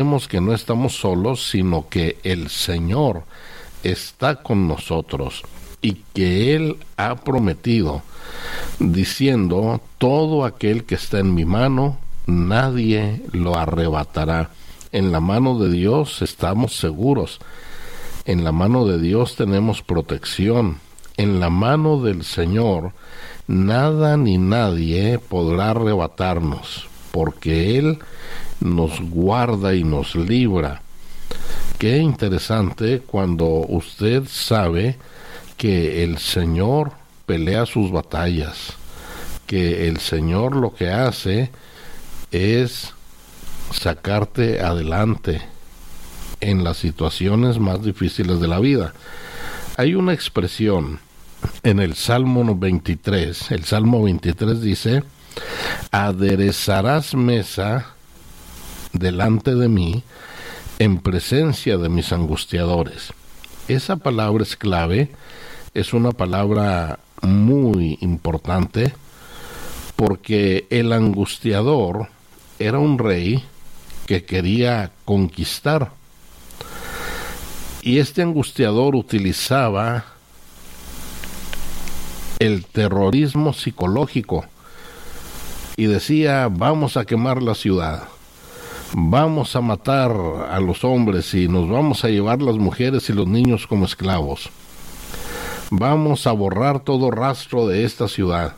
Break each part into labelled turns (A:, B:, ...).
A: Sabemos que no estamos solos, sino que el Señor está con nosotros y que Él ha prometido, diciendo: todo aquel que está en mi mano, nadie lo arrebatará. En la mano de Dios estamos seguros. En la mano de Dios tenemos protección. En la mano del Señor nada ni nadie podrá arrebatarnos, porque Él nos guarda y nos libra. Qué interesante cuando usted sabe que el Señor pelea sus batallas, que el Señor lo que hace es sacarte adelante en las situaciones más difíciles de la vida. Hay una expresión en el Salmo 23. El Salmo 23 dice: aderezarás mesa delante de mí en presencia de mis angustiadores. Esa palabra es clave, es una palabra muy importante, porque el angustiador era un rey que quería conquistar. Y este angustiador utilizaba el terrorismo psicológico y decía: vamos a quemar la ciudad, vamos a matar a los hombres y nos vamos a llevar las mujeres y los niños como esclavos, vamos a borrar todo rastro de esta ciudad.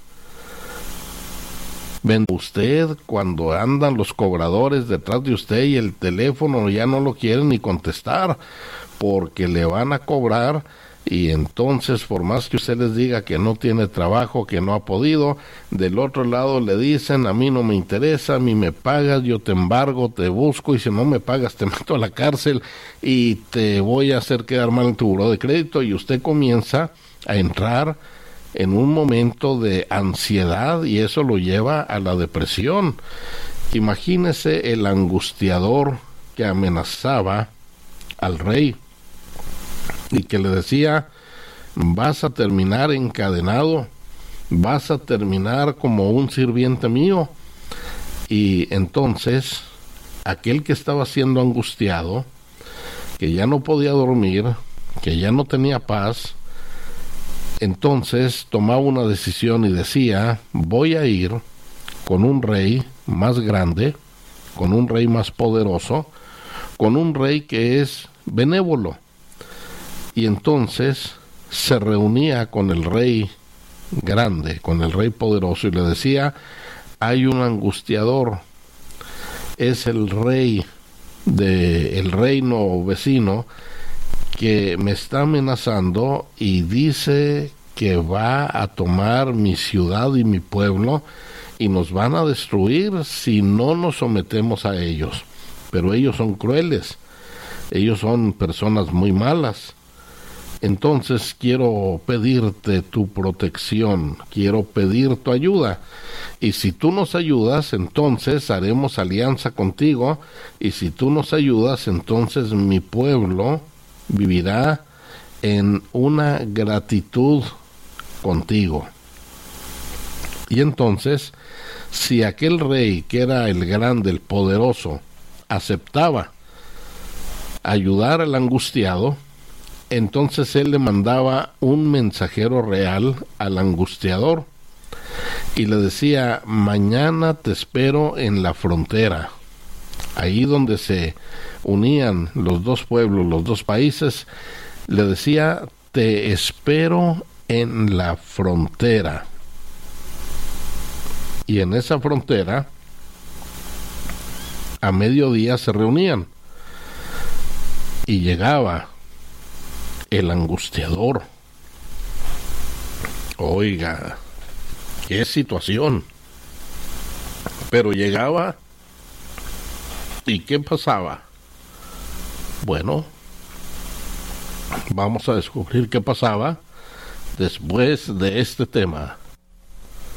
A: Ven usted cuando andan los cobradores detrás de usted y el teléfono ya no lo quieren ni contestar, porque le van a cobrar, y entonces por más que usted les diga que no tiene trabajo, que no ha podido, del otro lado le dicen: a mí no me interesa, a mí me pagas, yo te embargo, te busco, y si no me pagas te meto a la cárcel y te voy a hacer quedar mal en tu buró de crédito. Y usted comienza a entrar en un momento de ansiedad y eso lo lleva a la depresión. Imagínese el angustiador que amenazaba al rey y que le decía: vas a terminar encadenado, vas a terminar como un sirviente mío. Y entonces aquel que estaba siendo angustiado, que ya no podía dormir, que ya no tenía paz, entonces tomaba una decisión y decía: voy a ir con un rey más grande, con un rey más poderoso, con un rey que es benévolo. Y entonces se reunía con el rey grande, con el rey poderoso, y le decía: hay un angustiador, es el rey del reino vecino que me está amenazando y dice que va a tomar mi ciudad y mi pueblo y nos van a destruir si no nos sometemos a ellos. Pero ellos son crueles, ellos son personas muy malas. Entonces quiero pedirte tu protección, quiero pedir tu ayuda. Y si tú nos ayudas, entonces haremos alianza contigo. Y si tú nos ayudas, entonces mi pueblo vivirá en una gratitud contigo. Y entonces, si aquel rey que era el grande, el poderoso, aceptaba ayudar al angustiado, entonces él le mandaba un mensajero real al angustiador y le decía: mañana te espero en la frontera, ahí donde se unían los dos pueblos, los dos países. Le decía: te espero en la frontera. Y en esa frontera, a mediodía se reunían y llegaba el angustiador. Oiga, qué situación. Pero llegaba, ¿y qué pasaba? Bueno, vamos a descubrir qué pasaba después de este tema.